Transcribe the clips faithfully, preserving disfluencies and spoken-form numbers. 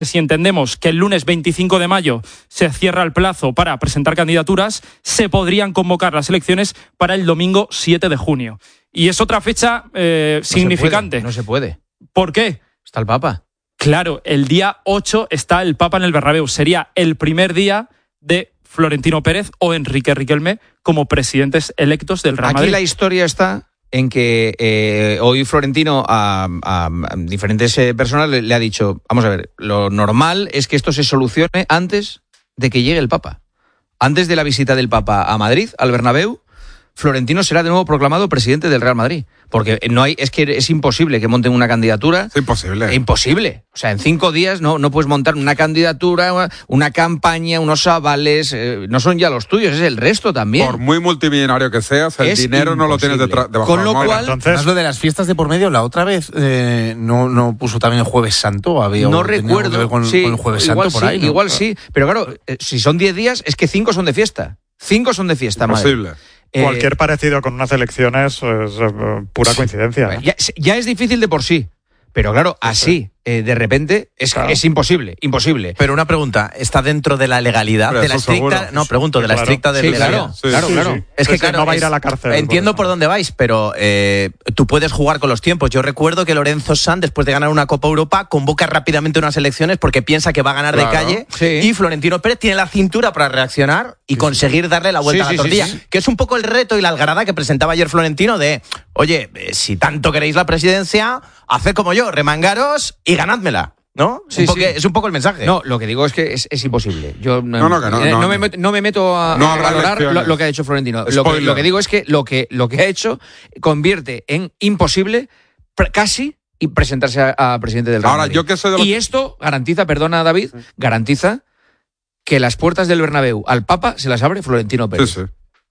Si entendemos que el lunes veinticinco de mayo se cierra el plazo para presentar candidaturas, se podrían convocar las elecciones para el domingo siete de junio. Y es otra fecha eh, no significante. Se puede, no se puede. ¿Por qué? Está el Papa. Claro, el día ocho está el Papa en el Bernabéu. Sería el primer día de Florentino Pérez o Enrique Riquelme como presidentes electos del Real Madrid. Aquí la historia está en que eh, hoy Florentino a, a, a diferentes eh, personas le, le ha dicho, vamos a ver, lo normal es que esto se solucione antes de que llegue el Papa. Antes de la visita del Papa a Madrid, al Bernabéu, Florentino será de nuevo proclamado presidente del Real Madrid. Porque no hay, es que es imposible que monten una candidatura. Es imposible. Imposible. O sea, en cinco días no, no puedes montar una candidatura, una campaña, unos avales. Eh, no son ya los tuyos, es el resto también. Por muy multimillonario que seas, el es dinero imposible. no lo tienes detrás, debajo Con lo del móvil. cual, entonces, lo de las fiestas de por medio, la otra vez eh, no, no puso también el Jueves Santo. Había no tenía recuerdo. Que ver con, sí, con el Jueves igual Santo sí, por ahí. ¿no? Igual sí. Pero claro, eh, si son diez días, es que cinco son de fiesta. Cinco son de fiesta, Imposible. madre. Eh, Cualquier parecido con unas elecciones es eh, pura coincidencia. ¿eh? Ya, ya es difícil de por sí, pero claro, así, eh, de repente, es, Claro. es imposible, imposible. Pero una pregunta, ¿está dentro de la legalidad? Pero de la eso estricta, seguro. no, pregunto, Sí, de la claro. estricta de Sí, legalidad. claro, Sí, claro, sí, claro. sí. Es que Ese claro, no va a ir es- a la cárcel. Entiendo por por eso. dónde vais, pero eh, tú puedes jugar con los tiempos. Yo recuerdo que Lorenzo Sanz, después de ganar una Copa Europa, convoca rápidamente unas elecciones porque piensa que va a ganar Claro. de calle. Sí. Y Florentino Pérez tiene la cintura para reaccionar y conseguir darle la vuelta Sí, a la sí, sí, tortilla. sí. Que es un poco el reto y la algarada que presentaba ayer Florentino de, oye, eh, si tanto queréis la presidencia, haced como yo, remangaros y ganádmela. ¿No? Sí, Un poco- sí. Es un poco el mensaje. No, lo que digo es que es, es imposible. Yo No, no, que no, eh, no, me, no. met- no me meto a, No a habrá valorar lo, elecciones. lo que ha hecho Florentino. Lo que, Spoiler. lo que digo es que lo que lo que ha hecho convierte en imposible pr- casi y presentarse a, a presidente del Real Ahora, Madrid. yo que soy de los Y esto garantiza, perdona David, garantiza que las puertas del Bernabéu al Papa se las abre Florentino Sí, Pérez. sí.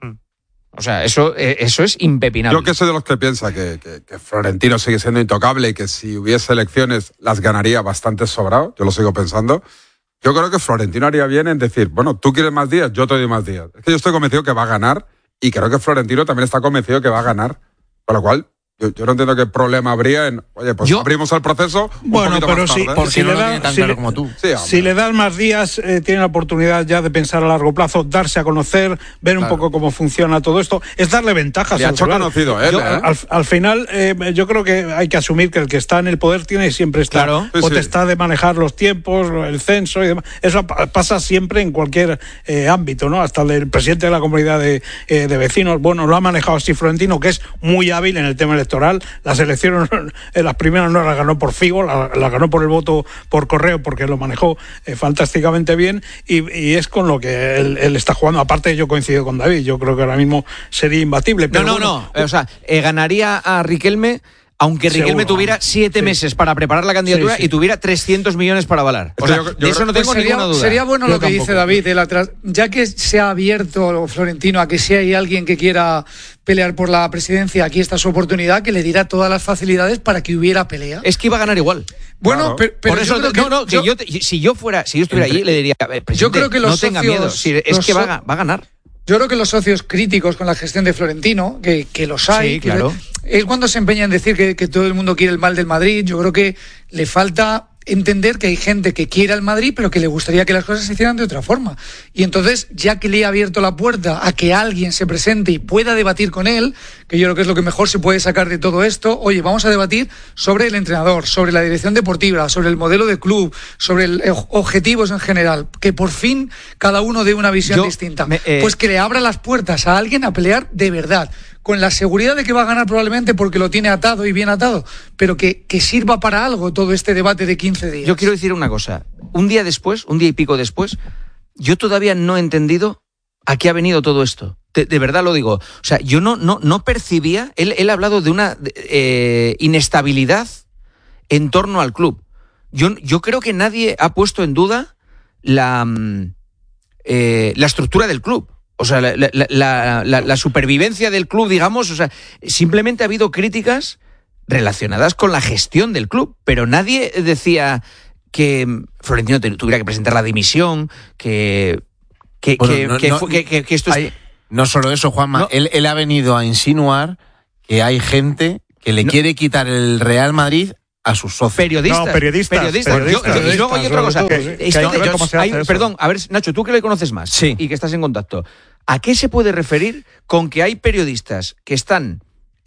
O sea, eso, eh, eso es impepinable. Yo que soy de los que piensa que, que, que Florentino sigue siendo intocable y que si hubiese elecciones las ganaría bastante sobrado, yo lo sigo pensando. Yo creo que Florentino haría bien en decir, bueno, tú quieres más días, yo te doy más días. Es que yo estoy convencido que va a ganar y creo que Florentino también está convencido que va a ganar. Con lo cual, yo, yo no entiendo qué problema habría en, oye, pues Yo- abrimos el proceso un Bueno, poquito pero más si, tarde. Porque si no le lo da- tiene tan si claro le- como tú. Sí, hombre. si le das más días, eh, tiene la oportunidad ya de pensar a largo plazo, darse a conocer, ver un Claro. poco cómo funciona todo esto, es darle ventajas Le ha al hecho rival. conocido él, Yo, ¿eh? al, al final, eh, yo creo que hay que asumir que el que está en el poder tiene siempre esta Claro. Sí, sí. potestad de manejar los tiempos, el censo y demás. Eso pa- pasa siempre en cualquier eh, ámbito, ¿no? Hasta el del presidente de la comunidad de, eh, de vecinos, bueno, lo ha manejado así Florentino, que es muy hábil en el tema electoral. Las elecciones, eh, las primeras no las ganó por Figo, las la ganó por el voto por correo, porque lo manejó eh, fantásticamente bien, y, y es con lo que él, él está jugando. Aparte, yo coincido con David, yo creo que ahora mismo sería imbatible. No, Pero no, bueno, no. O sea, eh, ganaría a Riquelme, aunque Riquelme Seguro. tuviera siete Sí. meses para preparar la candidatura Sí, sí. y tuviera trescientos millones para avalar. O Es que sea, yo- yo de eso creo- no Pues tengo sería, ninguna duda. sería bueno Yo lo que tampoco. dice David, el atras- ya que se ha abierto Florentino a que si hay alguien que quiera pelear por la presidencia, aquí está su oportunidad, que le dirá todas las facilidades para que hubiera pelea. Es que iba a ganar igual. Bueno, Claro. pero, pero Por eso, yo creo que, no, no, que yo- yo te- si yo fuera, si yo estuviera allí, le diría, eh, presidente, Yo creo que los no tenga socios- miedo, si es los que va, a so- ga- va a ganar. Yo creo que los socios críticos con la gestión de Florentino, que, que los hay, Sí, que claro. es cuando se empeña en decir que, que todo el mundo quiere el mal del Madrid. Yo creo que le falta entender que hay gente que quiere al Madrid, pero que le gustaría que las cosas se hicieran de otra forma. Y entonces, ya que le ha abierto la puerta a que alguien se presente y pueda debatir con él, que yo creo que es lo que mejor se puede sacar de todo esto, oye, vamos a debatir sobre el entrenador, sobre la dirección deportiva, sobre el modelo de club, sobre el eh, objetivos en general, que por fin cada uno dé una visión Yo distinta. me- eh, Pues que le abra las puertas a alguien a pelear de verdad, con la seguridad de que va a ganar probablemente porque lo tiene atado y bien atado, pero que, que sirva para algo todo este debate de quince días. Yo quiero decir una cosa. Un día después, un día y pico después, yo todavía no he entendido a qué ha venido todo esto. De, de verdad lo digo. O sea, yo no, no, no percibía, él, él ha hablado de una eh, inestabilidad en torno al club. Yo, yo creo que nadie ha puesto en duda la, mm, eh, la estructura del club. O sea, la, la, la, la, la supervivencia del club, digamos. O sea, simplemente ha habido críticas relacionadas con la gestión del club, pero nadie decía que Florentino te- tuviera que presentar la dimisión, que que, Bueno, que, no- que no- fu- que- que- que esto es... Hay- no solo eso, Juanma. No. Él, él ha venido a insinuar que hay gente que le No. quiere quitar el Real Madrid a sus socios. Periodistas. No, periodistas. Periodistas. periodistas. Yo- y luego hay otra cosa. Sobre todo, Esto sí. de- Que hay que ver cómo se hay- hace eso. perdón, a ver, Nacho, tú que le conoces más Sí. y que estás en contacto, ¿a qué se puede referir con que hay periodistas que están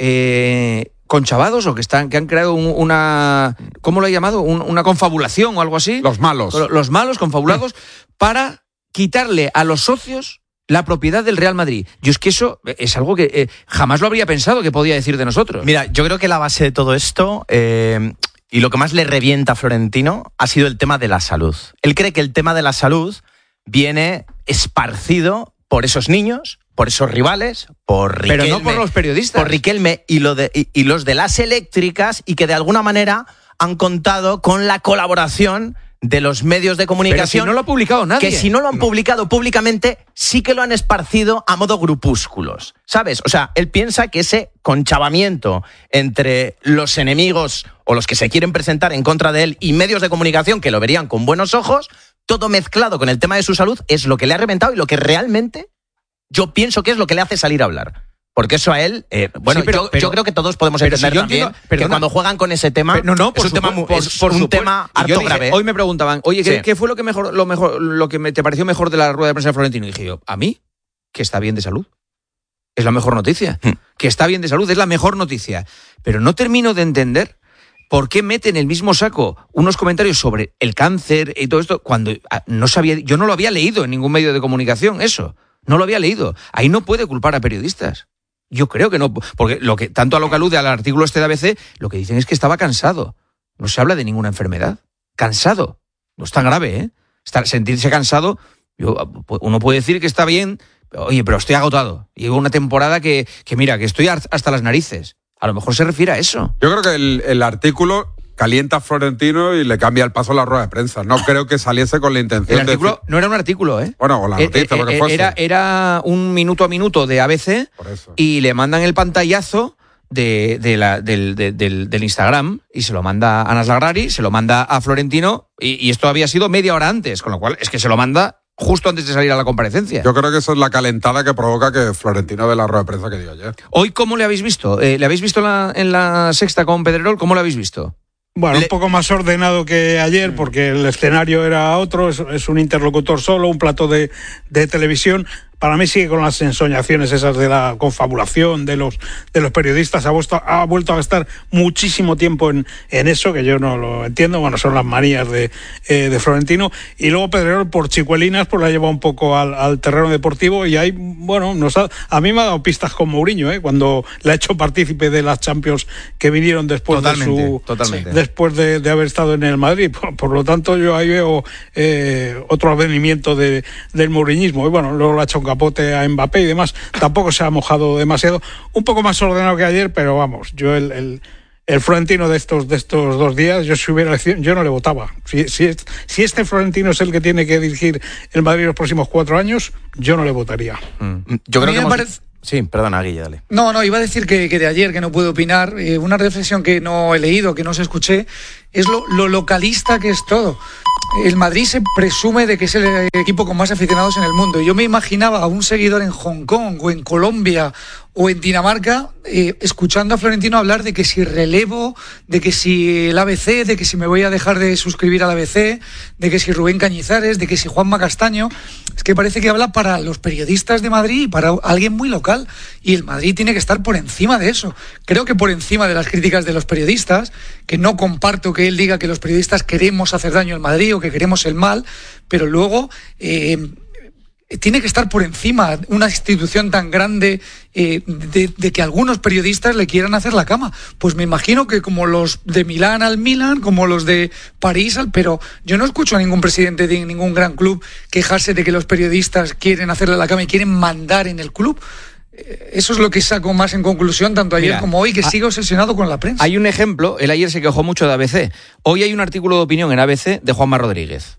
eh, conchavados o que están que han creado un- una ¿cómo lo he llamado? Un- una confabulación o algo así? Los malos. Los malos, confabulados, para quitarle a los socios la propiedad del Real Madrid. Yo es que eso es algo que eh, jamás lo habría pensado que podía decir de nosotros. Mira, yo creo que la base de todo esto eh, y lo que más le revienta a Florentino ha sido el tema de la salud. Él cree que el tema de la salud viene esparcido por esos niños, por esos rivales, por Riquelme, Pero no por los periodistas. por Riquelme y, lo de, y, y los de las eléctricas, y que de alguna manera han contado con la colaboración de los medios de Pero comunicación. si no lo ha publicado nadie. Que si no lo han publicado públicamente, sí que lo han esparcido a modo grupúsculos, ¿sabes? O sea, él piensa que ese conchavamiento entre los enemigos o los que se quieren presentar en contra de él y medios de comunicación que lo verían con buenos ojos, todo mezclado con el tema de su salud, es lo que le ha reventado y lo que realmente yo pienso que es lo que le hace salir a hablar. Porque eso a él, eh, bueno, Sí, pero- yo, pero- yo creo que todos podemos pero entender si yo también entiendo- perdona. que cuando juegan con ese tema Pero no, no, por es un tema, mu- supuesto, es por un supuesto. tema Y yo harto dije, grave. Hoy me preguntaban, oye, ¿qué, Sí. qué fue lo que mejor, lo mejor, lo que me, te pareció mejor de la rueda de prensa de Florentino? Y dije yo, a mí, que está bien de salud. Es la mejor noticia. Hmm. Que está bien de salud es la mejor noticia. Pero no termino de entender por qué mete en el mismo saco unos comentarios sobre el cáncer y todo esto cuando ah, no sabía, yo no lo había leído en ningún medio de comunicación, eso. No lo había leído. Ahí no puede culpar a periodistas. Yo creo que no, porque lo que tanto a lo que alude al artículo este de A B C, lo que dicen es que estaba cansado. No se habla de ninguna enfermedad. Cansado. No es tan grave, ¿eh? Estar, sentirse cansado, yo, uno puede decir que está bien, pero, oye, pero estoy agotado. Llevo una temporada que, que mira, que estoy hasta las narices. A lo mejor se refiere a eso. Yo creo que el, el artículo calienta a Florentino y le cambia el paso a la rueda de prensa. No creo que saliese con la intención El de... artículo no era un artículo, ¿eh? Bueno, o la Eh, noticia, eh, lo que eh, fuese. Era, era un minuto a minuto de A B C Por eso. y le mandan el pantallazo de, de la, del, de- del, del Instagram y se lo manda a Anas Lagrari, se lo manda a Florentino y, y esto había sido media hora antes, con lo cual es que se lo manda justo antes de salir a la comparecencia. Yo creo que eso es la calentada que provoca que Florentino dé la rueda de prensa que dio ayer. Hoy, ¿cómo le habéis visto? Eh, ¿Le habéis visto en la, en la sexta con Pedrerol? ¿Cómo lo habéis visto? Bueno, Le- un poco más ordenado que ayer porque el escenario era otro, es, es un interlocutor solo, un plato de, de televisión. Para mí sigue con las ensoñaciones esas de la confabulación de los de los periodistas. Ha vuelto, ha vuelto a gastar muchísimo tiempo en, en eso, que yo no lo entiendo. Bueno, son las manías de, eh, de Florentino. Y luego Pedrerol, por chicuelinas, pues la lleva un poco al, al terreno deportivo. Y ahí, bueno, nos ha, a mí me ha dado pistas con Mourinho, ¿eh? Cuando le ha hecho partícipe de las Champions que vinieron después Totalmente, de su... totalmente. después de, de haber estado en el Madrid. Por, por lo tanto, yo ahí veo eh, otro advenimiento de, del mouriñismo. Y bueno, luego le ha hecho un capote a Mbappé y demás. Tampoco se ha mojado demasiado. Un poco más ordenado que ayer, pero vamos, yo el, el, el Florentino de estos, de estos dos días, yo si hubiera elección, yo no le votaba. Si, si, si este Florentino es el que tiene que dirigir el Madrid los próximos cuatro años, yo no le votaría. Yo A creo mí que me hemos- parece- Sí, perdona, Guille, dale. No, no, iba a decir que, que de ayer, que no puedo opinar, eh, una reflexión que no he leído, que no se escuché, es lo, lo localista que es todo. El Madrid se presume de que es el equipo con más aficionados en el mundo. Y yo me imaginaba a un seguidor en Hong Kong o en Colombia o en Dinamarca eh, escuchando a Florentino hablar de que si relevo, de que si el A B C, de que si me voy a dejar de suscribir al A B C, de que si Rubén Cañizares, de que si Juanma Castaño. Es que parece que habla para los periodistas de Madrid y para alguien muy local. Y el Madrid tiene que estar por encima de eso. Creo que por encima de las críticas de los periodistas, que no comparto que él diga que los periodistas queremos hacer daño al Madrid o que queremos el mal, pero luego eh, tiene que estar por encima una institución tan grande eh, de, de que algunos periodistas le quieran hacer la cama. Pues me imagino que como los de Milán al Milan, como los de París al... Pero yo no escucho a ningún presidente de ningún gran club quejarse de que los periodistas quieren hacerle la cama y quieren mandar en el club. Eh, Eso es lo que saco más en conclusión, tanto ayer Mira, como hoy, que a- sigue obsesionado con la prensa. Hay un ejemplo, él ayer se quejó mucho de A B C. Hoy hay un artículo de opinión en A B C de Juanma Rodríguez.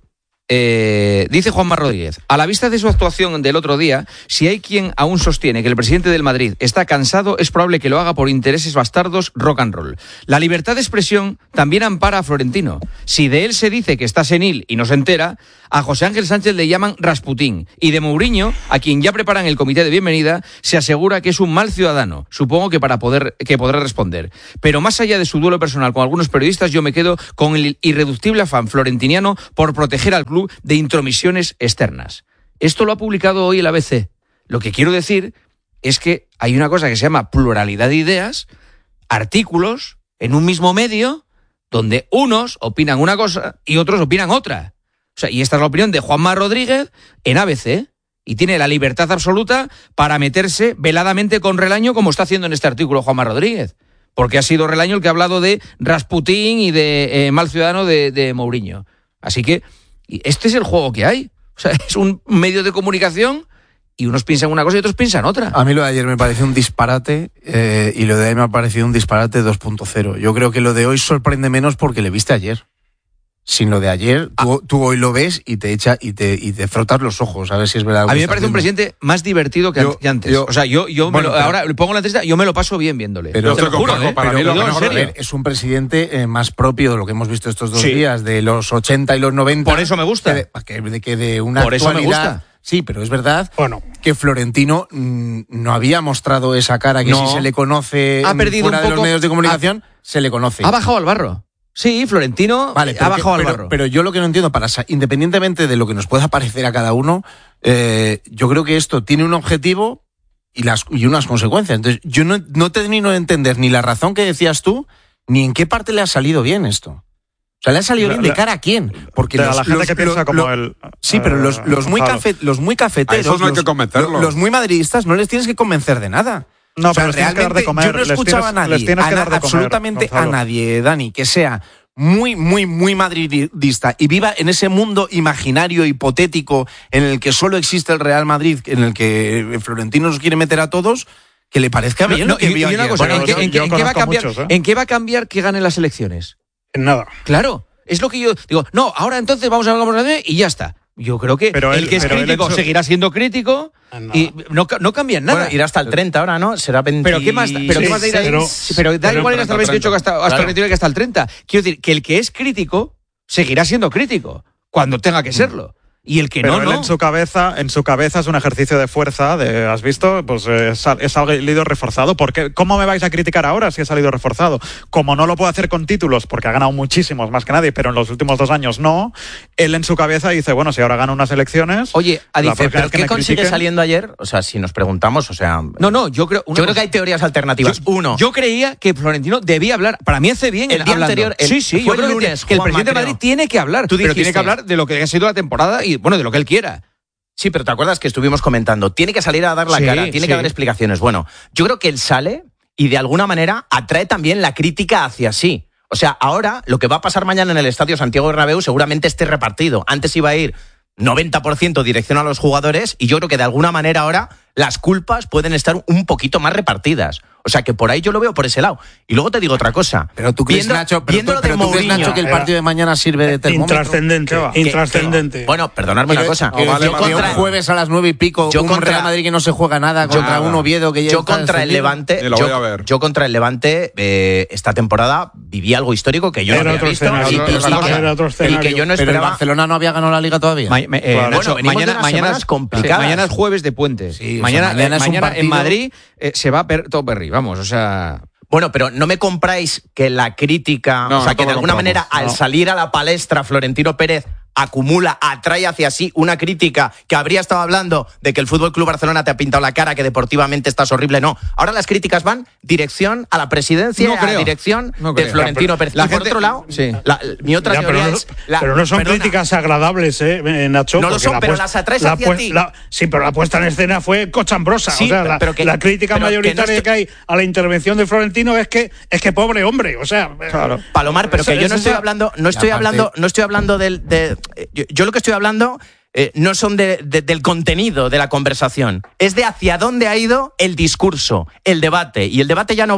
Eh, dice Juanma Rodríguez, a la vista de su actuación del otro día, si hay quien aún sostiene que el presidente del Madrid está cansado, es probable que lo haga por intereses bastardos rock and roll. La libertad de expresión también ampara a Florentino. Si de él se dice que está senil y no se entera, a José Ángel Sánchez le llaman Rasputín, y de Mourinho, a quien ya preparan el comité de bienvenida, se asegura que es un mal ciudadano, supongo que para poder que podrá responder. Pero más allá de su duelo personal con algunos periodistas, yo me quedo con el irreductible afán florentiniano por proteger al club de intromisiones externas. Esto lo ha publicado hoy el A B C. Lo que quiero decir es que hay una cosa que se llama pluralidad de ideas, artículos en un mismo medio, donde unos opinan una cosa y otros opinan otra. O sea, y esta es la opinión de Juanma Rodríguez en A B C, y tiene la libertad absoluta para meterse veladamente con Relaño, como está haciendo en este artículo Juanma Rodríguez. Porque ha sido Relaño el que ha hablado de Rasputín y de eh, mal ciudadano de, de Mourinho. Así que y este es el juego que hay. O sea, es un medio de comunicación y unos piensan una cosa y otros piensan otra. A mí lo de ayer me pareció un disparate eh, y lo de hoy me ha parecido un disparate dos punto cero. Yo creo que lo de hoy sorprende menos porque le viste ayer. Sin lo de ayer, tú, ah. tú hoy lo ves y te echa y te, y te frotas los ojos a ver si es verdad. A mí me parece un presidente más divertido que, yo, que antes. Yo, o sea, yo, yo bueno, me lo, pero, ahora le pongo la entrevista, yo me lo paso bien viéndole. Pero, te lo juro, ¿eh? Para pero, mí lo mejor, ver, es un presidente eh, más propio de lo que hemos visto estos dos sí. días, de los ochenta y los noventa. Por eso me gusta. Que de, que de, que de una Por actualidad. Eso me gusta. Sí, pero es verdad bueno. que Florentino mmm, no había mostrado esa cara que no. si se le conoce ha perdido fuera un poco, de los medios de comunicación, ha, se le conoce. Ha bajado al barro. Sí, Florentino vale, ha bajado que, al pero, barro. Pero yo lo que no entiendo, para independientemente de lo que nos pueda parecer a cada uno, eh, yo creo que esto tiene un objetivo y, las, y unas consecuencias. Entonces, yo no, no termino de entender ni la razón que decías tú, ni en qué parte le ha salido bien esto. O sea, ¿le ha salido la, bien de la, cara a quién? Porque de los, la gente los, que piensa los, como los, el... Sí, pero los, los, muy, cafe, los muy cafeteros, a esos no hay los, que convencerlos. los muy madridistas, no les tienes que convencer de nada. No, o sea, pero les tienes que dar de comer. Yo no he escuchado a nadie, les tienes que dar de comer, absolutamente Gonzalo. a nadie, Dani, que sea muy, muy, muy madridista y viva en ese mundo imaginario, hipotético, en el que solo existe el Real Madrid, en el que Florentino nos quiere meter a todos, que le parezca bien. No, lo que y, vio y una ayer. cosa, Bueno, ¿en, qué, yo, en, yo en qué va a cambiar, muchos, ¿eh? ¿en qué va a cambiar que ganen las elecciones? En nada. Claro, es lo que yo digo. No, ahora entonces vamos a hablar y ya está. Yo creo que pero el él, que es crítico su... seguirá siendo crítico y no, no cambia nada. Bueno, irá hasta el treinta ahora, ¿no? Será veinte. Pero ¿qué más da? Pero, sí, ¿qué más da ir ahí? pero, pero da pero, igual ir hasta el veintiocho que hasta, hasta claro. el veintinueve que hasta el treinta. Quiero decir, que el que es crítico seguirá siendo crítico cuando tenga que serlo. Y el que pero no, él no. En su cabeza, en su cabeza es un ejercicio de fuerza. De, ¿has visto? Pues eh, es, es salido reforzado. ¿Por qué? ¿Cómo me vais a criticar ahora si he salido reforzado? Como no lo puedo hacer con títulos, porque ha ganado muchísimos más que nadie, pero en los últimos dos años no. Él en su cabeza dice, bueno, si ahora gano unas elecciones. Oye, Adife, ¿pero qué consigue critiquen? Saliendo ayer? O sea, si nos preguntamos, o sea. No, no, yo creo. Yo creo cosa, que hay teorías alternativas. Yo, Uno. Yo creía que Florentino debía hablar. Para mí hace bien el día hablando. anterior. El, sí, sí, yo creo lunes, que, que el presidente de Madrid tiene que hablar. Pero dijiste, tiene que hablar de lo que ha sido la temporada y, bueno, de lo que él quiera. Sí, pero ¿te acuerdas que estuvimos comentando? Tiene que salir a dar la sí, cara, tiene sí. que dar explicaciones. Bueno, yo creo que él sale y de alguna manera atrae también la crítica hacia sí. O sea, ahora lo que va a pasar mañana en el Estadio Santiago Bernabéu seguramente esté repartido. Antes iba a ir noventa por ciento dirección a los jugadores y yo creo que de alguna manera ahora las culpas pueden estar un poquito más repartidas. O sea, que por ahí yo lo veo por ese lado. Y luego te digo otra cosa. Pero tú crees, viendo, Nacho, pero, viendo tú, pero de tú crees, Mourinho, Nacho, que el partido de mañana sirve de termómetro. Intrascendente, va. Intrascendente. Bueno, perdonadme una cosa. No, vale, yo vale, contra, un jueves a las nueve y pico, yo un contra, Real Madrid que no se juega nada contra yo, un Oviedo que ya yo está contra el Levante, lo voy a yo, ver. yo contra el Levante eh, esta temporada viví algo histórico que yo era no había otro visto escenario, y, otro y, escenario, era otro y escenario. que yo no Pero el esperaba. Barcelona no había ganado la Liga todavía. Ma, ma, eh, Claro. Nacho, Bueno, venimos mañana, de unas mañana, semanas es, complicadas. mañana es jueves de puente. Sí, mañana o sea, mañana eh, es un mañana en partido- Madrid eh, se va a per, todo perri, vamos, o sea. Bueno, pero no me compráis que la crítica, No, o sea, no que te de lo alguna compramos, manera al no. salir a la palestra Florentino Pérez acumula, atrae hacia sí una crítica que habría estado hablando de que el Fútbol Club Barcelona te ha pintado la cara, que deportivamente estás horrible. No, ahora las críticas van dirección a la presidencia, No a creo. la dirección No de creo. Florentino Pérez. La y por gente- otro lado, sí. la, mi otra Ya, pero, teoría no, es... La, pero no son perdona, críticas agradables, ¿eh, Nacho? No lo porque son, la pero puesta- las atraes la hacia pues- ti. la- sí, pero la puesta en escena fue cochambrosa. Sí, o sea, pero- la, pero que- la crítica pero que no mayoritaria que, estoy- hay a la intervención de Florentino es que es que pobre hombre. O sea, Claro. Palomar, pero que Esa- yo no esa- estoy hablando, no estoy aparte- hablando, no estoy hablando del, de, yo, yo lo que estoy hablando eh, no son de, de, del contenido de la conversación, es de hacia dónde ha ido el discurso, el debate, y el debate ya no va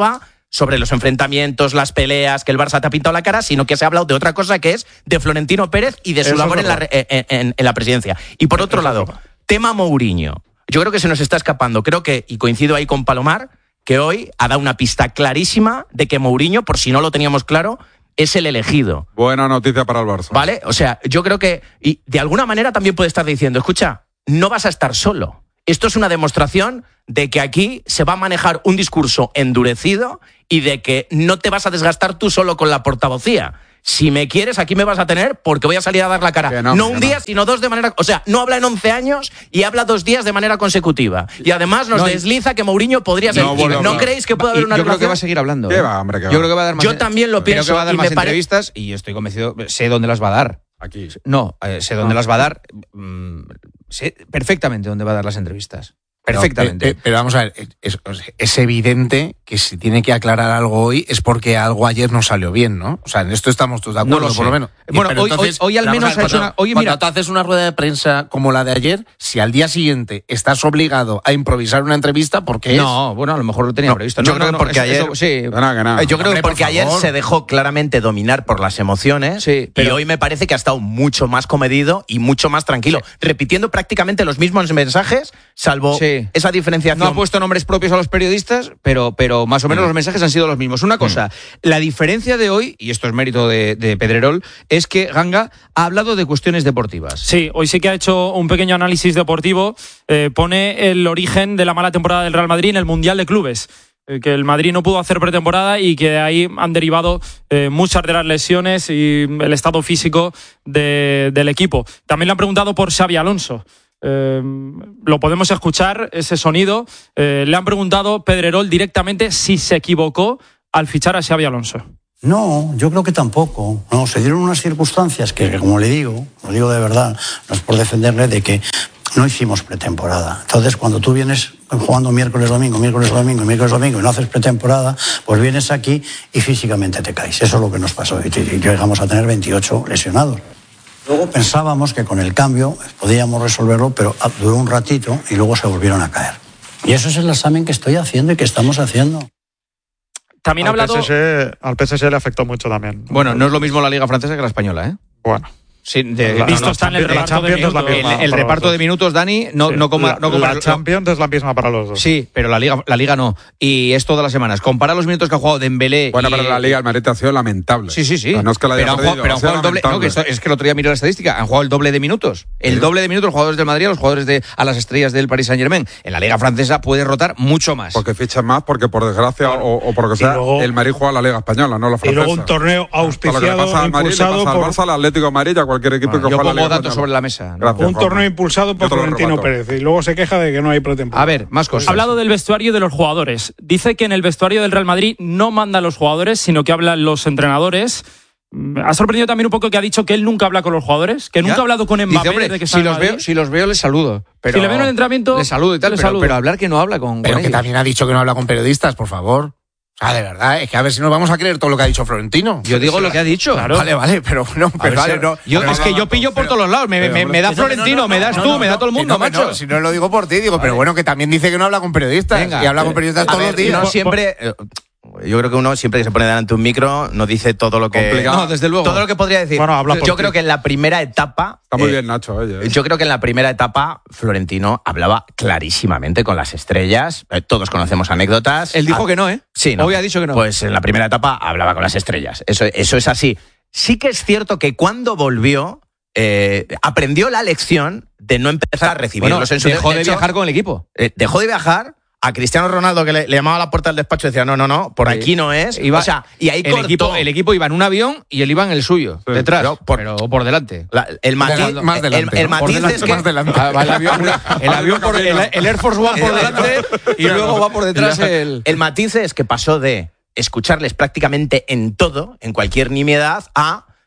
sobre los enfrentamientos, las peleas, que el Barça te ha pintado la cara, sino que se ha hablado de otra cosa que es de Florentino Pérez y de su Eso labor es en la, re- en, en- en la presidencia. Y por otro lado, tema Mourinho. Yo creo que se nos está escapando. Creo que, y coincido ahí con Palomar, que hoy ha dado una pista clarísima de que Mourinho, por si no lo teníamos claro, es el elegido. Buena noticia para el Barça. ¿Vale? O sea, yo creo que, y de alguna manera también puede estar diciendo, escucha, no vas a estar solo. Esto es una demostración de que aquí se va a manejar un discurso endurecido y de que no te vas a desgastar tú solo con la portavocía. Si me quieres, aquí me vas a tener porque voy a salir a dar la cara. Que No, no, un que día, no. sino dos de manera... O sea, no habla en once años y habla dos días de manera consecutiva. Y además nos No, y- desliza que Mourinho podría ser... No ¿Y vuelve a ¿No hablar. creéis que puede Y haber una yo creo que relación? va a seguir hablando. ¿Qué ¿eh? va, hombre, qué va? Yo creo que va a dar más. Yo también lo Creo pienso que va a dar y más me pare- entrevistas y yo estoy convencido. Sé dónde las va a dar. Aquí. No, eh, sé dónde las va a dar. mm, sé perfectamente dónde va a dar las entrevistas. Perfectamente. Pero, pe- pero vamos a ver, es, es evidente que si tiene que aclarar algo hoy es porque algo ayer no salió bien, ¿no? O sea, en esto estamos todos de No acuerdo, lo sé. por lo menos. Bueno, Pero hoy- hoy- hoy al vamos menos a ver, ha hecho cuando- una- oye, cuando mira- tú haces una rueda de prensa como la de ayer, si al día siguiente estás obligado a improvisar una entrevista, ¿por qué es? No, bueno, a lo mejor lo tenía No, previsto. yo No, creo no, que porque eso- ayer- eso- sí. Que nada, que nada. Yo creo Hombre, que porque por ayer favor. se dejó claramente dominar por las emociones Sí, pero- y hoy me parece que ha estado mucho más comedido y mucho más tranquilo, repitiendo prácticamente los mismos mensajes, salvo Sí. esa diferenciación. No ha puesto nombres propios a los periodistas, pero, pero más o menos los mensajes han sido los mismos. Una cosa, la diferencia de hoy, y esto es mérito de, de Pedrerol, es que Ganga ha hablado de cuestiones deportivas. Sí, hoy sí que ha hecho un pequeño análisis deportivo. Eh, pone el origen de la mala temporada del Real Madrid en el Mundial de Clubes. Eh, que el Madrid no pudo hacer pretemporada y que de ahí han derivado eh, muchas de las lesiones y el estado físico de- del equipo. También le han preguntado por Xabi Alonso. Eh, lo podemos escuchar, ese sonido. Eh, le han preguntado Pedrerol directamente si se equivocó al fichar a Xabi Alonso. No, yo creo que tampoco. No, se dieron unas circunstancias que, que, como le digo, lo digo de verdad, no es por defenderle, de que no hicimos pretemporada. Entonces, cuando tú vienes jugando miércoles, domingo, miércoles, domingo, miércoles, domingo y no haces pretemporada, pues vienes aquí y físicamente te caes. Eso es lo que nos pasó. Y, y llegamos a tener veintiocho lesionados. Luego pensábamos que con el cambio podíamos resolverlo, pero duró un ratito y luego se volvieron a caer. Y eso es el examen que estoy haciendo y que estamos haciendo. También ha Al hablado... P S G, al P S G le afectó mucho también. Bueno, no es lo mismo la Liga Francesa que la española, ¿eh? Bueno. Sí, de- La- Visto la está en el Champions- la reparto de Champions es la minutos. misma el, el para reparto los de dos. minutos, Dani, no, Sí. no como... la, no como- la Champions es la misma para los dos. Sí, pero la Liga, la Liga no. Y es todas las semanas. Compara los minutos que ha jugado Dembélé Bueno, y- pero la Liga, el Madrid ha sido lamentable. Sí, sí, sí. O sea, no es que la haya pero han perdido, jugado, pero ha han sido jugado el doble. No, que lamentable. esto- es que el otro día miré la estadística. Han jugado el doble de minutos. El Sí. doble de minutos los jugadores del Madrid a los jugadores de a las estrellas del Paris Saint Germain. En la Liga Francesa puede rotar mucho más. Porque fichan más, porque por desgracia o, o porque sea, luego- el Madrid juega la Liga Española, no la Y francesa. luego un torneo Todo lo auspiciado, que le pasa al Madrid le impulsado pasa al por Barça, al Atlético de Madrid, a cualquier equipo que Yo juega la pongo Liga datos Española. sobre la mesa. Gracias, un Juanma. torneo impulsado por Yo te lo Florentino rebato. Pérez. Y luego se queja de que no hay pretemporada. A ver, más cosas. Ha hablado del vestuario y de los jugadores. Dice que en el vestuario del Real Madrid no mandan los jugadores, sino que hablan los entrenadores. Mm, Ha sorprendido también un poco que ha dicho que él nunca habla con los jugadores, que nunca ¿Ya? ha hablado con Dice, Mbappé hombre, desde que está si en los Madrid. veo, si los veo les saludo. Pero Si le veo en el entrenamiento, les saludo y tal, le pero, saludo. pero hablar que no habla con, Pero con que ellos. también ha dicho que no habla con periodistas, por favor. O sea, de verdad, es que a ver si nos vamos a creer todo lo que ha dicho Florentino. Yo digo lo que ha dicho. Claro. Vale, vale, pero no, pero ver, vale, si- no. yo- no, es no, que no, yo pillo por pero- todos los lados. Me, pero, me- me da no, no, Florentino, no, me das no, tú, no, me da no, todo el que mundo, no, que no, macho. si no lo digo por ti, digo, pero bueno, que también dice que no habla con periodistas. Venga. y habla con periodistas A todos ver, los días. no siempre... eh, Yo creo que uno siempre que se pone delante de un micro no dice todo lo que... Complicado. No, desde luego. Todo lo que podría decir. Bueno, habla por yo ti. creo que en la primera etapa... Está muy eh, bien, Nacho, oye. ¿eh? Yo creo que en la primera etapa Florentino hablaba clarísimamente con las estrellas. Eh, Todos conocemos anécdotas. Él dijo Ah, que no, ¿eh? Sí, ¿no? Hoy ha dicho que no. Pues en la primera etapa hablaba con las estrellas. Eso, eso es así. Sí que es cierto que cuando volvió, eh, aprendió la lección de no empezar a recibirlos Bueno, en su dejó de hecho, viajar con el equipo. eh, dejó de viajar. A Cristiano Ronaldo, que le, le llamaba a la puerta del despacho, decía, no, no, no, por Sí. aquí no es. Iba- o sea, y ahí el cortó. equipo, el equipo iba en un avión y él iba en el suyo, Sí. detrás, Pero por- pero, o por delante. La- el matiz, Delante, más delante, el, el ¿no? Por matiz delante, es que más delante. Ah, va el avión, el, avión por, el, el Air Force One por delante y luego va por detrás el... el matiz es que pasó de escucharles prácticamente en todo, en cualquier nimiedad, a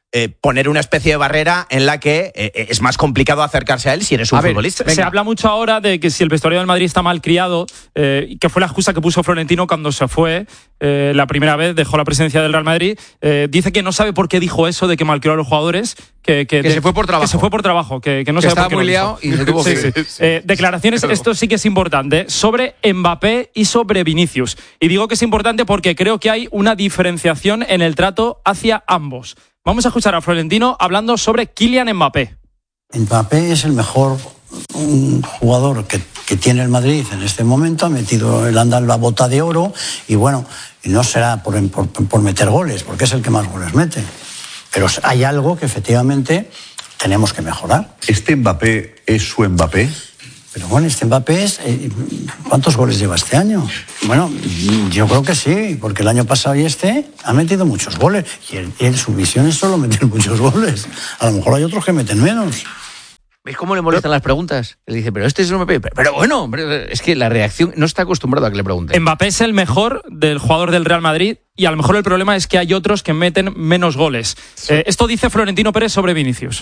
eh, poner una especie de barrera en la que eh, es más complicado acercarse a él si eres un a ver, futbolista. Se, se habla mucho ahora de que si el vestuario del Madrid está mal criado, eh, que fue la excusa que puso Florentino cuando se fue eh, la primera vez, dejó la presidencia del Real Madrid. Eh, dice que no sabe por qué dijo eso de que malcrió a los jugadores. Que, que, que de, se fue por trabajo. Que se fue por trabajo, que, que no que sabe estaba por qué muy lo liado dijo. y se tuvo sí, que sí. ir. Eh, declaraciones, esto sí que es importante, sobre Mbappé y sobre Vinicius. Y digo que es importante porque creo que hay una diferenciación en el trato hacia ambos. Vamos a escuchar a Florentino hablando sobre Kylian Mbappé. Mbappé es el mejor un jugador que, que tiene el Madrid en este momento, ha metido el anda en la bota de oro y bueno, no será por, por, por meter goles, porque es el que más goles mete. Pero hay algo que efectivamente tenemos que mejorar. ¿Este Mbappé es su Mbappé? Pero bueno, este Mbappé es... Eh, ¿cuántos goles lleva este año? Bueno, yo creo que sí, porque el año pasado y este ha metido muchos goles. Y él, él, su visión es solo meter muchos goles. A lo mejor hay otros que meten menos. ¿Veis cómo le molestan las preguntas? Él dice, pero este es un Mbappé. Pero, pero bueno, hombre, es que la reacción no está acostumbrado a que le pregunten. Mbappé es el mejor del jugador del Real Madrid y a lo mejor el problema es que hay otros que meten menos goles. Sí. Eh, esto dice Florentino Pérez sobre Vinicius.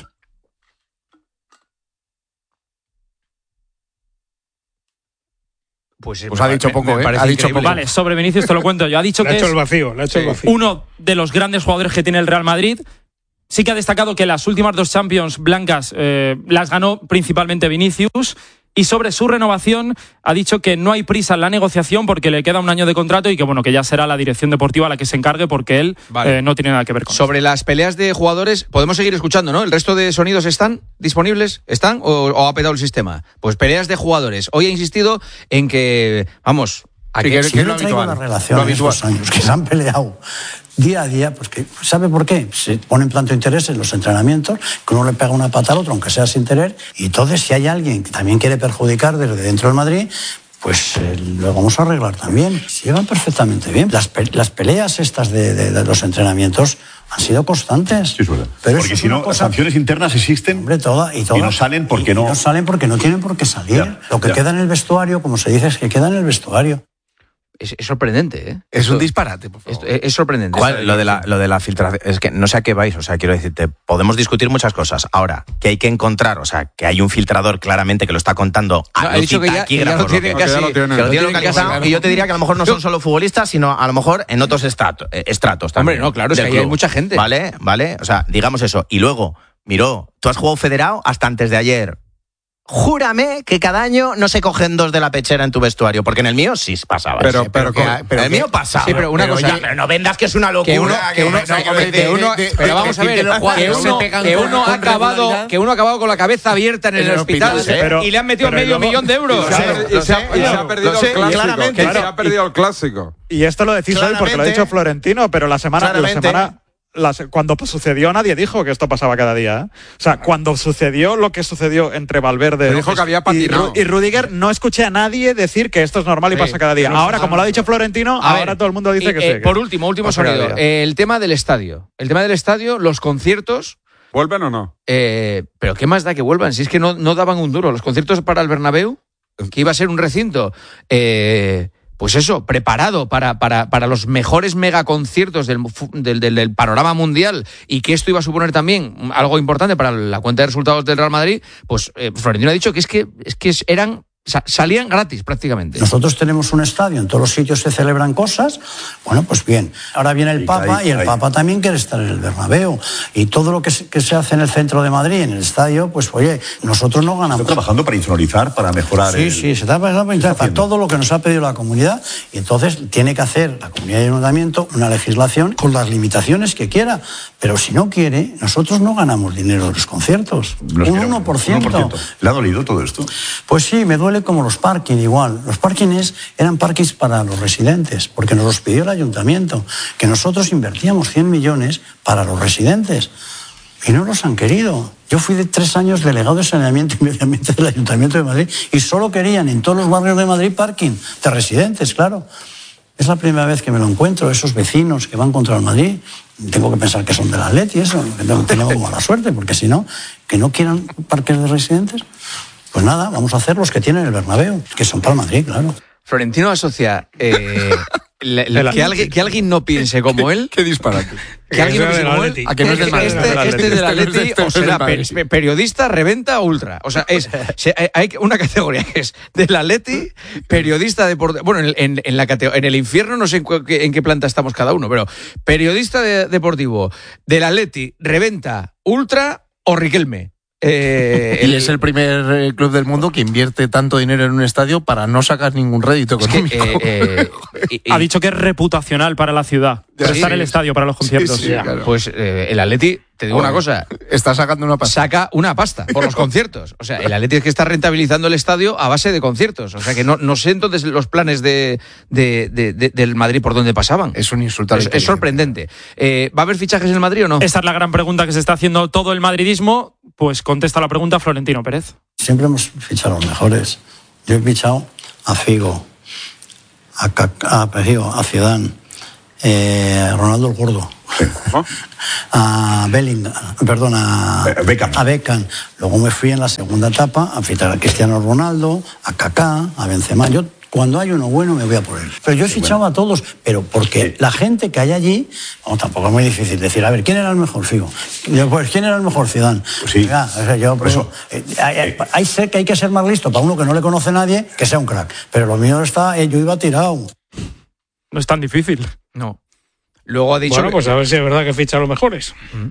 Pues, pues ha dicho poco, ¿eh? Ha dicho poco. Vale, sobre Vinicius te lo cuento yo. Ha dicho le que ha hecho es el vacío, le ha hecho el vacío. uno de los grandes jugadores que tiene el Real Madrid. Sí que ha destacado que las últimas dos Champions blancas eh, las ganó principalmente Vinicius. Y sobre su renovación ha dicho que no hay prisa en la negociación porque le queda un año de contrato y que bueno que ya será la dirección deportiva la que se encargue porque él vale. eh, no tiene nada que ver con Sobre eso. Las peleas de jugadores, podemos seguir escuchando, ¿no? ¿El resto de sonidos están disponibles? ¿Están? ¿O, o ha petado el sistema? Pues peleas de jugadores. Hoy ha insistido en que, vamos... ¿A sí, que, que, que no traigo la relación de estos años que se han peleado día a día, pues que, ¿sabe por qué? Se ponen tanto interés en los entrenamientos que uno le pega una pata al otro, aunque sea sin querer, y entonces si hay alguien que también quiere perjudicar desde dentro del Madrid, pues eh, lo vamos a arreglar también. Se llevan perfectamente bien. Las, pe las peleas estas de, de, de los entrenamientos han sido constantes. Sí, es verdad. Pero porque si no, cosa... las sanciones internas existen. Hombre, toda, y, toda, y no salen porque y, no... Y no salen porque no tienen por qué salir. Ya, lo que ya. queda en el vestuario, como se dice, es que queda en el vestuario. Es, es sorprendente, ¿eh? Es esto, un disparate, por favor. Es, es sorprendente. ¿Cuál? Lo de la, lo de la filtración. Es que no sé a qué vais. O sea, quiero decirte, podemos discutir muchas cosas. Ahora, que hay que encontrar, o sea, que hay un filtrador claramente que lo está contando a no, los dicho que ya, que ya lo tiene casi, que lo tiene localizado. Y yo te diría que a lo mejor no son solo futbolistas, sino a lo mejor en otros estratos, estratos también. Hombre, no, claro, es que ahí hay mucha gente. Vale, vale. O sea, digamos eso. Y luego, miró, tú has jugado federado hasta antes de ayer. Júrame que cada año no se cogen dos de la pechera en tu vestuario, porque en el mío sí pasaba. Pero, sí, pero, pero, pero, que, pero el mío pasaba. Sí, pero una pero cosa. Ya, pero no vendas que es una locura. Que uno, que uno, que, no, de, de, uno de, de, pero vamos a ver, que uno, que uno ha acabado, que uno ha acabado con la cabeza abierta en el, el hospital, hospital pero, y le han metido medio luego, millón de euros. Y se ha perdido el clásico. Que se ha perdido el clásico. Y esto lo decís hoy porque lo ha dicho Florentino, pero la semana, la semana Las, cuando sucedió nadie dijo que esto pasaba cada día, ¿eh? O sea, cuando sucedió lo que sucedió entre Valverde dijo que había y, y Rudiger, no escuché a nadie decir que esto es normal y sí, pasa cada día. Ahora, como lo ha dicho Florentino, a ahora ver, todo el mundo dice y, que eh, sí. Por último, último sonido. Eh, el tema del estadio. El tema del estadio, los conciertos. ¿Vuelven o no? Eh, pero ¿qué más da que vuelvan? Si es que no, no daban un duro. Los conciertos para el Bernabéu, que iba a ser un recinto... Eh, pues eso, preparado para, para, para los mejores megaconciertos del, del, del, del panorama mundial y que esto iba a suponer también algo importante para la cuenta de resultados del Real Madrid, pues eh, Florentino ha dicho que es que, es que eran... salían gratis prácticamente. Nosotros tenemos un estadio, en todos los sitios se celebran cosas, bueno, pues bien. Ahora viene el Papa y el Papa también quiere estar en el Bernabéu. Y todo lo que se, que se hace en el centro de Madrid, en el estadio, pues oye, nosotros no ganamos. ¿Está trabajando para insonorizar, para mejorar? Sí, el... sí, se está trabajando para insonorizar, para todo lo que nos ha pedido la comunidad. Y entonces tiene que hacer la comunidad y el ayuntamiento una legislación con las limitaciones que quiera. Pero si no quiere, nosotros no ganamos dinero de los conciertos. Los un uno por ciento. uno por ciento. ¿Le ha dolido todo esto? Pues sí, me duele como los parking igual. Los parkings eran parkings para los residentes, porque nos los pidió el ayuntamiento, que nosotros invertíamos cien millones para los residentes y no los han querido. Yo fui de tres años delegado de saneamiento y medio ambiente del Ayuntamiento de Madrid y solo querían en todos los barrios de Madrid parking de residentes, claro. Es la primera vez que me lo encuentro, esos vecinos que van contra el Madrid. Tengo que pensar que son del Atleti y eso, que tenemos mala suerte, porque si no, que no quieran parques de residentes. Pues nada, vamos a hacer los que tienen el Bernabéu, que son para el Madrid, claro. Florentino asocia eh, Le- le- El que, alguien, que alguien no piense como él. Qué disparate. Que alguien no Ese piense es del como él. Atleti. ¿A que no es del Madrid? Este, Del Atleti. este del Este no es Atleti del- este no o es del será Madrid. pe- pe- periodista, reventa, ultra. O sea, es se- hay- hay una categoría que es del Atleti, periodista deportivo. Bueno, en, en- en la catego- en el infierno no sé en, cu- en qué planta estamos cada uno, pero periodista de- deportivo del Atleti, reventa, ultra o Riquelme. Eh, Y es el primer eh, club del mundo que invierte tanto dinero en un estadio para no sacar ningún rédito es que, económico. eh, eh, y- y- Ha dicho que es reputacional para la ciudad. Sí, Prestar sí. el estadio para los conciertos. sí, claro. Pues eh, el Atleti, te digo Bueno, una cosa, Está sacando una pasta. saca una pasta por los conciertos. O sea, el Atleti es que está rentabilizando el estadio a base de conciertos. O sea, que no, no sé entonces los planes de, de- de- de- del Madrid por dónde pasaban. Es un insulto a la Es, es inteligencia. sorprendente. Eh, ¿Va a haber fichajes en el Madrid o no? Esa es la gran pregunta que se está haciendo todo el madridismo. Pues contesta la pregunta Florentino Pérez. Siempre hemos fichado a los mejores. Yo he fichado a Figo, a, Kaká- a, Figo, a Zidane, eh, a Ronaldo el Gordo, a Bellingham, perdón, a Eh, Beckham. a Beckham. Luego me fui en la segunda etapa a fichar a Cristiano Ronaldo, a Kaká, a Benzema. Yo cuando hay uno bueno me voy a por él. Pero yo he fichado a todos, pero porque la gente que hay allí, bueno, tampoco es muy difícil decir, a ver, ¿quién era el mejor, Figo? Yo, pues, ¿quién era el mejor, Zidane? Pues sí. Venga, o sea, yo, Por eso. eh, hay, hay- hay sé que hay que ser más listo para uno que no le conoce nadie, que sea un crack. Pero lo mío está, eh, yo iba tirado. No es tan difícil. No. Luego ha dicho Bueno, que- pues a ver si es verdad que ficha a los mejores.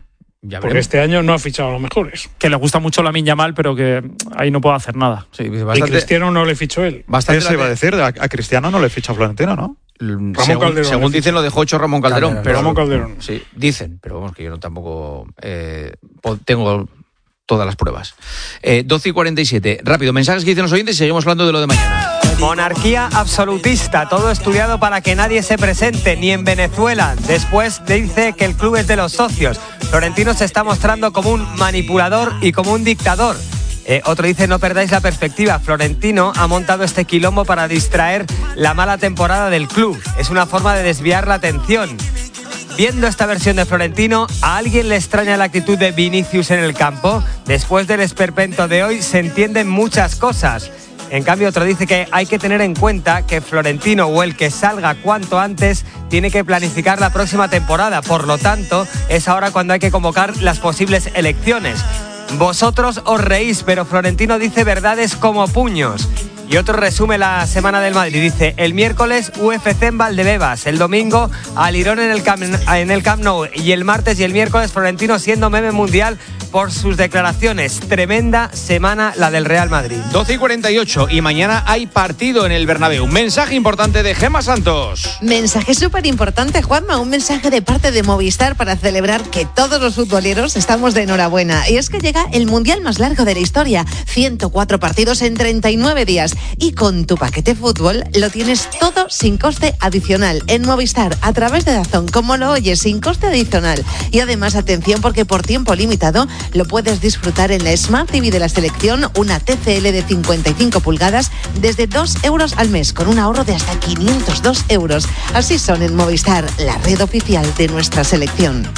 ya Porque veremos. este año no ha fichado a los mejores. Que le gusta mucho Lamine Yamal, pero que ahí no puede hacer nada. Sí, Y bastante, Cristiano no le fichó él. bastante Eso iba a decir, a, a Cristiano no le ficha Florentino, ¿no? según, Calderón, según le dicen lo dejó hecho Ramón Calderón, Calderón, pero Ramón Calderón. Sí, dicen, pero vamos que yo no tampoco eh, po- tengo todas las pruebas. Eh, doce y cuarenta y siete. Rápido, mensajes que dicen los oyentes y seguimos hablando de lo de mañana. Monarquía absolutista, todo estudiado para que nadie se presente, ni en Venezuela. Después dice que el club es de los socios. Florentino se está mostrando como un manipulador y como un dictador. Eh, otro dice, no perdáis la perspectiva. Florentino ha montado este quilombo para distraer la mala temporada del club. Es una forma de desviar la atención. Viendo esta versión de Florentino, ¿a alguien le extraña la actitud de Vinicius en el campo? Después del esperpento de hoy se entienden muchas cosas. En cambio, otro dice que hay que tener en cuenta que Florentino o el que salga cuanto antes tiene que planificar la próxima temporada. Por lo tanto, es ahora cuando hay que convocar las posibles elecciones. Vosotros os reís, pero Florentino dice verdades como puños. Y otro resume la semana del Madrid. Dice, el miércoles U F C en Valdebebas, el domingo Alirón en el Camp, en el Camp Nou y el martes y el miércoles Florentino siendo meme mundial por sus declaraciones. Tremenda semana la del Real Madrid. doce y cuarenta y ocho y mañana hay partido en el Bernabéu. Mensaje importante de Gemma Santos. Mensaje súper importante, Juanma, un mensaje de parte de Movistar para celebrar que todos los futboleros estamos de enhorabuena. Y es que llega el mundial más largo de la historia, ciento cuatro partidos en treinta y nueve días. Y con tu paquete fútbol lo tienes todo sin coste adicional en Movistar a través de Dazón, como lo oyes, sin coste adicional. Y además, atención, porque por tiempo limitado lo puedes disfrutar en la Smart T V de la selección, una T C L de cincuenta y cinco pulgadas desde dos euros al mes, con un ahorro de hasta quinientos dos euros. Así son en Movistar, la red oficial de nuestra selección.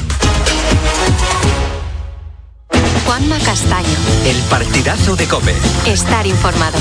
Juanma Castaño. El partidazo de COPE. Estar informado.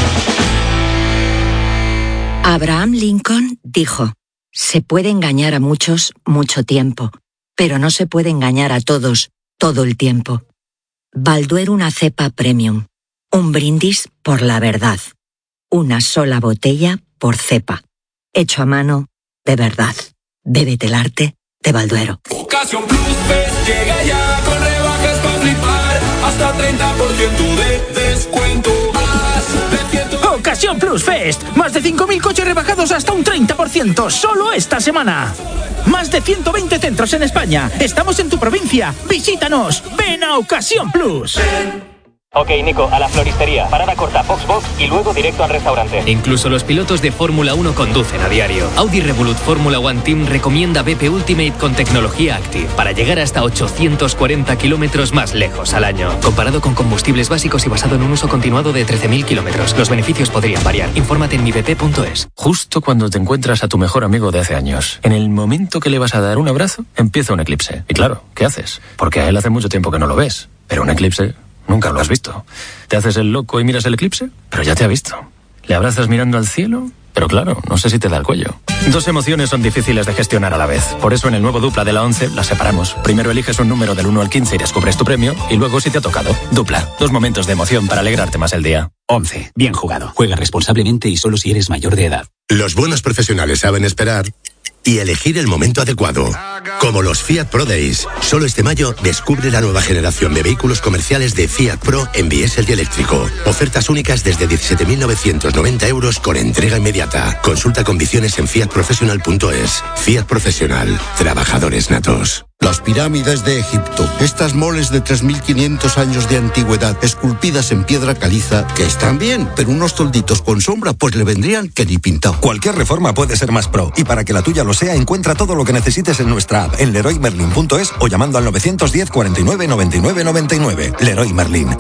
Abraham Lincoln dijo, se puede engañar a muchos mucho tiempo, pero no se puede engañar a todos todo el tiempo. Balduero una cepa premium. Un brindis por la verdad. Una sola botella por cepa. Hecho a mano de verdad. Bébete el arte de Balduero. Ocasión Plus Fest llega ya con rebajas para flipar, hasta treinta por ciento de descuento. Más de ciento... Ocasión Plus Fest, más de cinco mil coches rebajados hasta un treinta por ciento, solo esta semana. Más de ciento veinte centros en España, estamos en tu provincia, visítanos, ven a Ocasión Plus. Ok, Nico, a la floristería. Parada corta, box box y luego directo al restaurante. Incluso los pilotos de Fórmula uno conducen a diario. Audi Revolut Fórmula One Team recomienda B P Ultimate con tecnología Active para llegar hasta ochocientos cuarenta kilómetros más lejos al año. Comparado con combustibles básicos y basado en un uso continuado de trece mil kilómetros. Los beneficios podrían variar. Infórmate en mi b p punto es. Justo cuando te encuentras a tu mejor amigo de hace años, en el momento que le vas a dar un abrazo, empieza un eclipse. Y claro, ¿qué haces? Porque a él hace mucho tiempo que no lo ves. Pero un eclipse... nunca lo has visto. ¿Te haces el loco y miras el eclipse? Pero ya te ha visto. Le abrazas mirando al cielo Pero claro, no sé si te da el cuello. Dos emociones son difíciles de gestionar a la vez. Por eso en el nuevo Dupla de la once las separamos. Primero eliges un número del uno al quince y descubres tu premio, y luego si te ha tocado. Dupla, dos momentos de emoción para alegrarte más el día. once. Bien jugado. Juega responsablemente y solo si eres mayor de edad. Los buenos profesionales saben esperar y elegir el momento adecuado. Como los Fiat Pro Days. Solo este mayo descubre la nueva generación de vehículos comerciales de Fiat Pro en diésel y eléctrico. Ofertas únicas desde diecisiete mil novecientos noventa euros con entrega inmediata. Consulta condiciones en fiat professional punto es. Fiat Profesional. Trabajadores natos. Las pirámides de Egipto, estas moles de tres mil quinientos años de antigüedad, esculpidas en piedra caliza, que están bien, pero unos tolditos con sombra pues le vendrían que ni pintado. Cualquier reforma puede ser más pro, y para que la tuya lo sea, encuentra todo lo que necesites en nuestra app, en leroy merlin punto es o llamando al nueve diez, cuarenta y nueve, noventa y nueve, noventa y nueve. Leroy Merlin,